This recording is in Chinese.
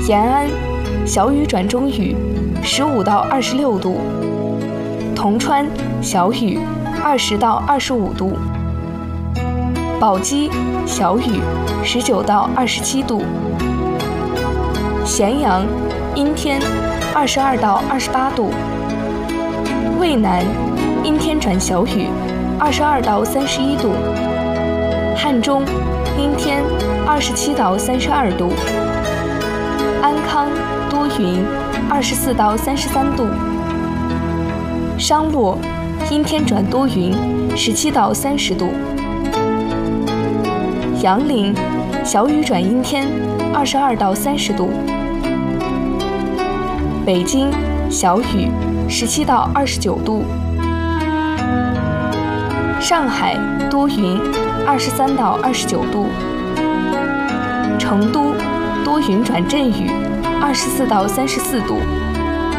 延安小雨转中雨，15到26度；铜川小雨，20到25度；宝鸡小雨，19到27度；咸阳阴天，22到28度；渭南阴天转小雨，22到31度；汉中阴天，27到32度；安康多云，24到33度；商洛阴天转多云，17到30度；杨凌小雨转阴天，22到30度；北京小雨，17到29度；上海多云，23到29度；成都多云转阵雨，24到34度。